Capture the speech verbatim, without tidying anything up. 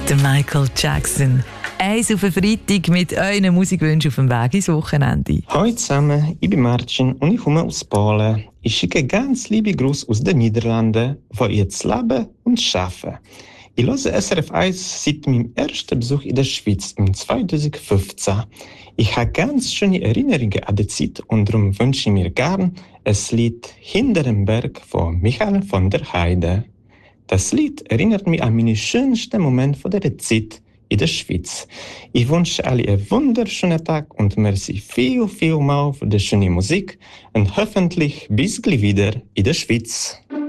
Der Michael Jackson. Eins auf den Freitag mit euren Musikwünschen auf dem Weg ins Wochenende. Hallo zusammen, ich bin Marcin und ich komme aus Polen. Ich schicke ganz liebe Grüße aus den Niederlanden, wo ich jetzt lebe und arbeite. Ich höre S R F eins seit meinem ersten Besuch in der Schweiz im zwanzig fünfzehn. Ich habe ganz schöne Erinnerungen an die Zeit und darum wünsche ich mir gern ein Lied «Hinter dem Berg» von Michael von der Heide. Das Lied erinnert mich an meine schönsten Momente von dieser Zeit in der Schweiz. Ich wünsche alle einen wunderschönen Tag und merci viel, viel mal für die schöne Musik und hoffentlich bis gleich wieder in der Schweiz.